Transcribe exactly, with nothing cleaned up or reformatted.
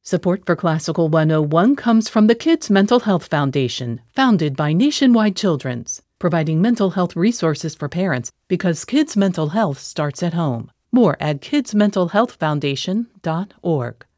Support for Classical one oh one comes from the Kids Mental Health Foundation, founded by Nationwide Children's, providing mental health resources for parents because kids' mental health starts at home. More at kids mental health foundation dot org.